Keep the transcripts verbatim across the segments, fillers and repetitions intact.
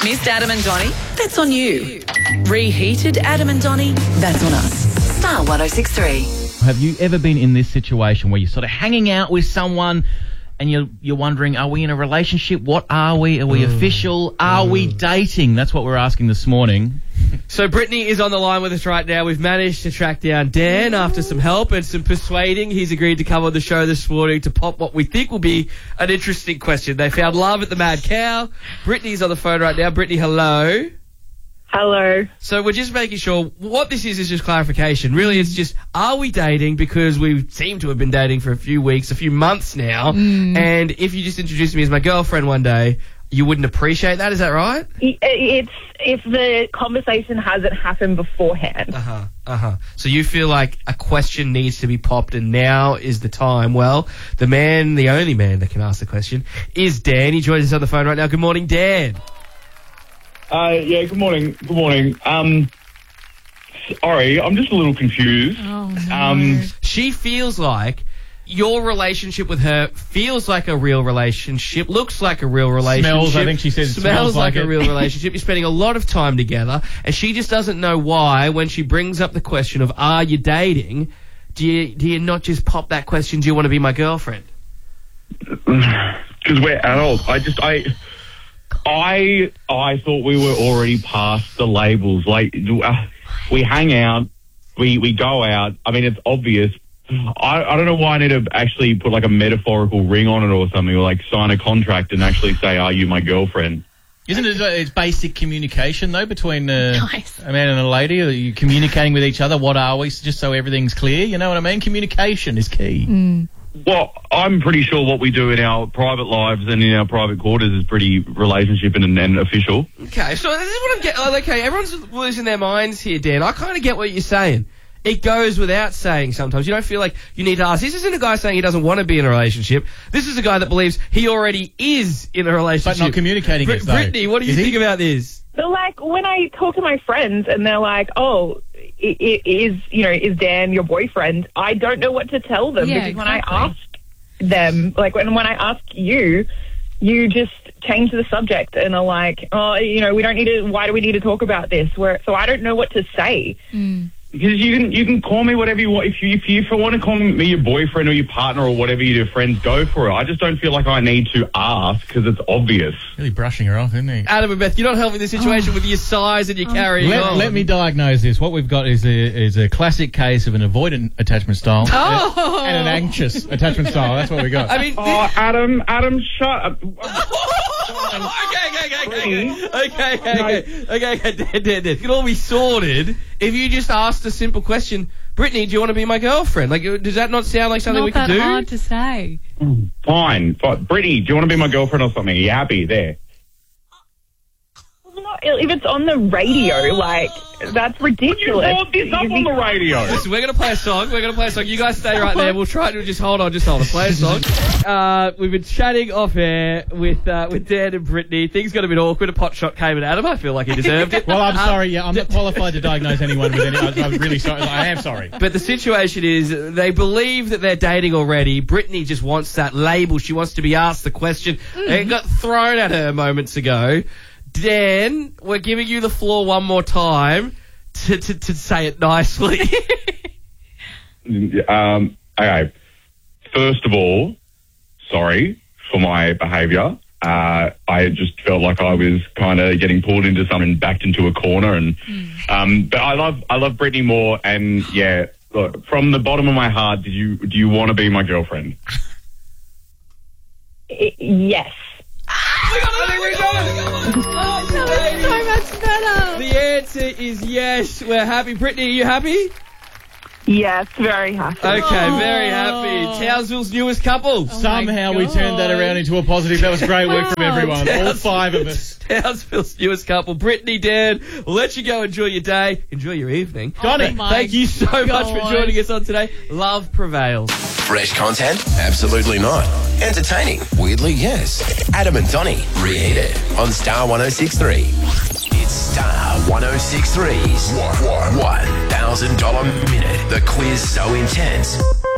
Missed Adam and Donnie? That's on you. Reheated Adam and Donnie? That's on us. Star one oh six three. Have you ever been in this situation where you're sort of hanging out with someone and you're you're wondering, are we in a relationship? What are we? Are we mm. official? Are mm. we dating? That's what we're asking this morning. So Brittany is on the line with us right now. We've managed to track down Dan after some help and some persuading. He's agreed to come on the show this morning to pop what we think will be an interesting question. They found love at the Mad Cow. Brittany's on the phone right now. Brittany, hello. Hello. So we're just making sure what this is is just clarification. Really, it's just, are we dating? Because we seem to have been dating for a few weeks, a few months now. Mm. And if you just introduced me as my girlfriend one day, you wouldn't appreciate that. Is that right? It's if the conversation hasn't happened beforehand. Uh-huh, uh-huh. So you feel like a question needs to be popped and now is the time. Well, the man, the only man that can ask the question is Dan. He joins us on the phone right now. Good morning, Dan. Uh, yeah, good morning. Good morning. Um, sorry, I'm just a little confused. Oh, no. Um, she feels like your relationship with her feels like a real relationship, looks like a real relationship. Smells, I think she said. Smells, smells like, like a real relationship. You're spending a lot of time together, and she just doesn't know why when she brings up the question of, are you dating, do you, do you not just pop that question, do you want to be my girlfriend? Because we're adults. I just, I... I I thought we were already past the labels. Like, uh, we hang out, we, we go out. I mean, it's obvious. I, I don't know why I need to actually put like a metaphorical ring on it or something, or like sign a contract and actually say, are you my girlfriend? Isn't it it's basic communication, though, between uh, nice. a man and a lady? Are you communicating with each other? What are we? Just so everything's clear, you know what I mean? Communication is key. Mm. Well, I'm pretty sure what we do in our private lives and in our private quarters is pretty relationship and, and official. Okay, so this is what I'm getting. Okay, everyone's losing their minds here, Dan. I kind of get what you're saying. It goes without saying sometimes. You don't feel like you need to ask. This isn't a guy saying he doesn't want to be in a relationship. This is a guy that believes he already is in a relationship. But not communicating Br- it, though. Brittany, what do you is think he? about this? So, like, when I talk to my friends and they're like, oh, i- i- is, you know, is Dan your boyfriend? I don't know what to tell them Yeah, because when exactly. I ask them, like, when, when I ask you, you just change the subject and are like, oh, you know, we don't need to, why do we need to talk about this? Where, so I don't know what to say. Mm. Because you can you can call me whatever you want. If you if you, if you want to call me your boyfriend or your partner or whatever your friends, go for it. I just don't feel like I need to ask because it's obvious. Really brushing her off, isn't he? Adam and Beth, you're not helping the situation oh. with your size and your carrying Let, on. let me diagnose this. What we've got is a is a classic case of an avoidant attachment style Oh. and an anxious attachment style. That's what we got. I mean, Oh, Adam, Adam, shut up. okay, okay, okay, okay, okay, okay, okay, okay, okay, dead, dead, dead. It can all be sorted if you just asked a simple question. Brittany, do you want to be my girlfriend? Like, does that not sound like something Not we could that do? hard to say. Fine. Fine. Brittany, do you want to be my girlfriend or something? Are you happy there? If it's on the radio, like, that's ridiculous. You brought this up on the radio. Listen, we're going to play a song. We're going to play a song. You guys stay right there. We'll try to just hold on, just hold on. Play a song. Uh, we've been chatting off air with uh, with Dan and Brittany. Things got a bit awkward. A pot shot came at Adam. I feel like he deserved it. Well, I'm Um, sorry. Yeah, I'm not qualified to diagnose anyone with any. I- I'm really sorry. I am sorry. But the situation is they believe that they're dating already. Brittany just wants that label. She wants to be asked the question. Mm. It got thrown at her moments ago. Dan, we're giving you the floor one more time to, to, to say it nicely. Um, okay. First of all, sorry for my behaviour. Uh, I just felt like I was kind of getting pulled into something, backed into a corner, and um, but I love I love Brittany more, and yeah, look, from the bottom of my heart, did you do you want to be my girlfriend? I- yes. So much better. The answer is yes. We're happy. Brittany, are you happy? Yes, very happy. Okay, very happy. Townsville's newest couple. Somehow we God. turned that around into a positive. That was great work from Wow. everyone. All Towns- five of us. Townsville's newest couple. Brittany, Dan, we'll let you go enjoy your day. Enjoy your evening. Got Oh it. my Thank you so much for God. joining us on today. Love prevails. Fresh content? Absolutely not. Entertaining? Weirdly, yes. Adam and Donnie, reheated on Star one oh six three. It's Star one oh six three's one thousand dollars minute. The quiz so intense,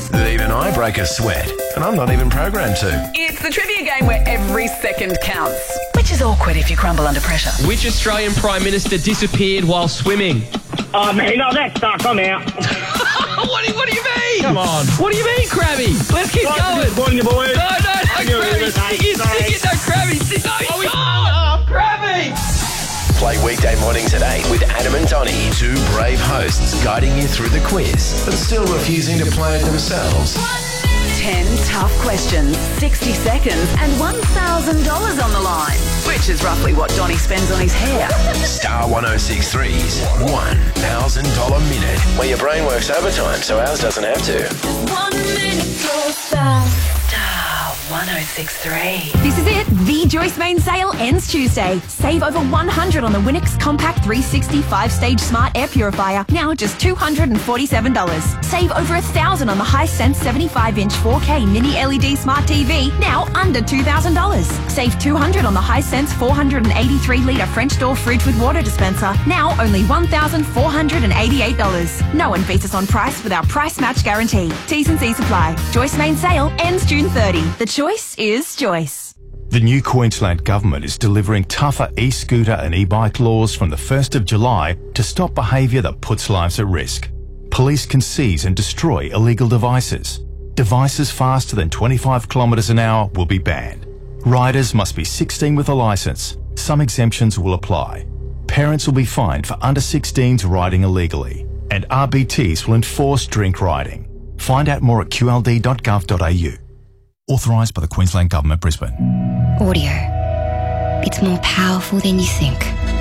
that even I break a sweat, and I'm not even programmed to. It's the trivia game where every second counts, which is awkward if you crumble under pressure. Which Australian Prime Minister disappeared while swimming? Oh, man, no, that's stuck. I'm out. what, do you, what do you mean? Come on. What do you mean, Krabby? Let's keep Right, going. disappointing you, boys. No, no, no, I knew it Krabby. was, Stick mate. it, stick it, no, Krabby. Stick no, oh, we can't. Krabby. Play weekday mornings at eight with Adam and Donnie, two brave hosts guiding you through the quiz, but still refusing to play it themselves. Ten tough questions, sixty seconds, and one thousand dollars on the line, which is roughly what Donnie spends on his hair. Star one oh six three's one thousand dollars minute, where your brain works overtime so ours doesn't have to. One minute goes fast. Star one oh six three. This is it. The Joyce Main sale ends Tuesday. Save over one hundred dollars on the Winix Compact three sixty five-stage Smart Air Purifier, now just two hundred forty-seven dollars. Save over one thousand dollars on the Hisense seventy-five inch four K Mini L E D Smart T V, now under two thousand dollars. Save two hundred dollars on the Hisense four hundred eighty-three litre French door fridge with water dispenser, now only one thousand four hundred eighty-eight dollars. No one beats us on price with our price match guarantee. T's and C's apply. Joyce Main sale ends June thirtieth. The choice is Joyce. The new Queensland Government is delivering tougher e-scooter and e-bike laws from the first of July to stop behaviour that puts lives at risk. Police can seize and destroy illegal devices. Devices faster than twenty-five kilometres an hour will be banned. Riders must be sixteen with a licence. Some exemptions will apply. Parents will be fined for under sixteens riding illegally. And R B Ts will enforce drink riding. Find out more at q l d dot gov dot a u. Authorised by the Queensland Government, Brisbane. Audio. It's more powerful than you think.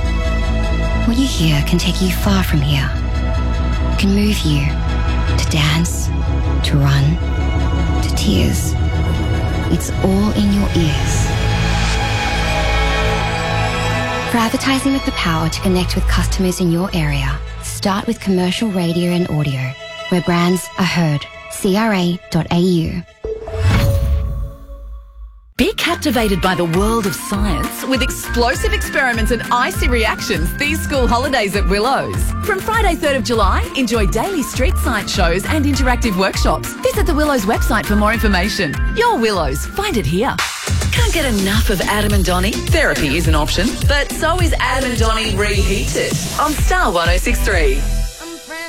What you hear can take you far from here. It can move you to dance, to run, to tears. It's all in your ears. For advertising with the power to connect with customers in your area, start with commercial radio and audio, where brands are heard. c r a dot a u. Be captivated by the world of science with explosive experiments and icy reactions these school holidays at Willows. From Friday third of July, enjoy daily street science shows and interactive workshops. Visit the Willows website for more information. Your Willows, find it here. Can't get enough of Adam and Donnie? Therapy is an option, but so is Adam and Donnie Reheated on Star one oh six three.